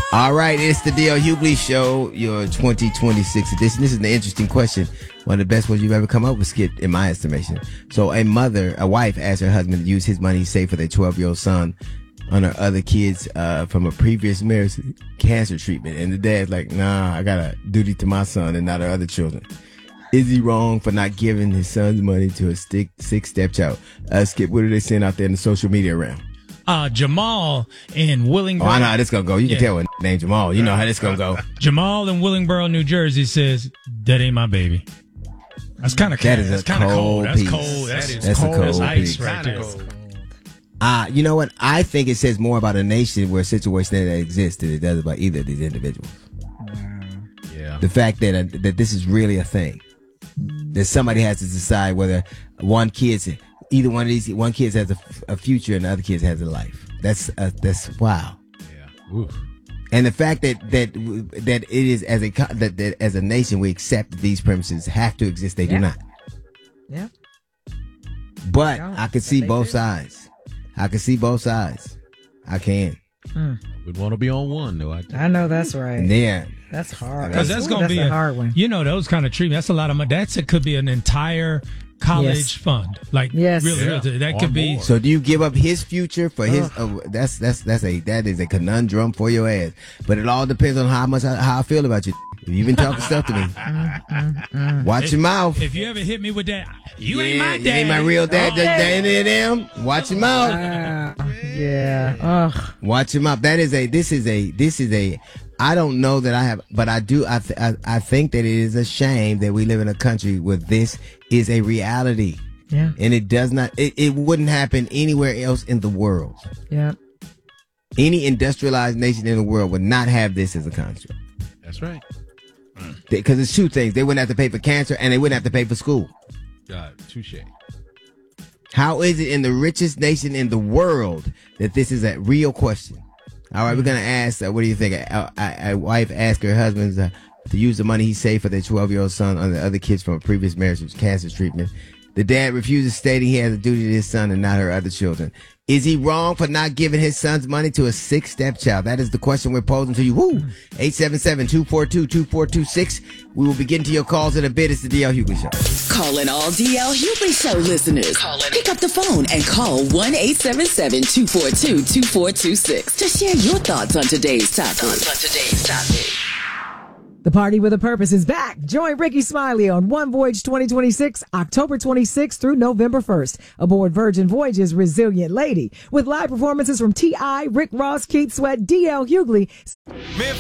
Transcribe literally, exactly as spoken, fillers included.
All right, it's the D L Hughley Show, your twenty twenty-six edition. This is an interesting question. One of the best ones you've ever come up with, Skip, in my estimation. So a mother, a wife, asked her husband to use his money saved for their twelve-year-old son on her other kids uh, from a previous marriage cancer treatment. And the dad's like, nah, I got a duty to my son and not our other children. Is he wrong for not giving his son's money to a stick, six stepchild? Uh, Skip, what are they saying out there in the social media realm? Uh, Jamal in Willingboro. Oh, I know how this gonna go. You can yeah. tell what named Jamal. You know how this gonna go. Jamal in Willingboro, New Jersey says, that ain't my baby. That's kind of cold. That is That's a cold cold. That's piece. cold. That's, That's, That's cold. a cold That's ice piece. right there. Uh, you know what? I think it says more about a nation where a situation that exists than it does about either of these individuals. Yeah. The fact that uh, that this is really a thing. That somebody has to decide whether one kid's, either one of these, one kid has a, a future and the other kid has a life. That's, uh, that's, wow. Yeah. Oof. And the fact that, that, that it is as a, that, that as a nation, we accept that these premises have to exist. They yeah. do not. Yeah. But I can see both do. sides. I can see both sides. I can. Mm. We'd want to be on one, though. I, I know that's right. Yeah. That's hard. Because that's, that's going to be a, a hard one. You know, those kind of treatment. That's a lot of money. That's it could be an entire college yes. fund. Like, yes. really, yeah. really, that on could be. board. So do you give up his future for his? Ugh. Uh, that's that's that's a that is a conundrum for your ass. But it all depends on how much I, how I feel about you. If you've been talking stuff to me, mm, mm, mm. watch if, your mouth. If you ever hit me with that, you yeah, ain't my dad. You ain't my real dad. Oh, Just yeah. any of them. Watch your mouth. Uh, yeah. Ugh. Watch your mouth. That is a. This is a. This is a. I don't know that I have, but I do. I th- I, I think that it is a shame that we live in a country where this is a reality. Yeah. And it does not. It, it wouldn't happen anywhere else in the world. Yeah. Any industrialized nation in the world would not have this as a construct. That's right. Because it's two things. They wouldn't have to pay for cancer and they wouldn't have to pay for school. Uh, touche. How is it in the richest nation in the world that this is a real question? All right, we're going to ask, uh, what do you think? A, a, a wife asked her husband uh, to use the money he saved for their twelve-year-old son on the other kids from a previous marriage with cancer treatment. The dad refuses, stating he has a duty to his son and not her other children. Is he wrong for not giving his son's money to a sick stepchild? That is the question we're posing to you. Woo! eight seven seven, two four two, two four two six. We will be getting to your calls in a bit. It's the D L Hughley Show. Calling all D L Hughley Show listeners. Call Pick up the phone and call one eight seven seven, two four two, two four two six to share your thoughts on today's topic. Thoughts on today's topic. The Party with a Purpose is back. Join Ricky Smiley on One Voyage twenty twenty-six, October twenty-sixth through November first, aboard Virgin Voyage's Resilient Lady, with live performances from T I, Rick Ross, Keith Sweat, D L Hughley.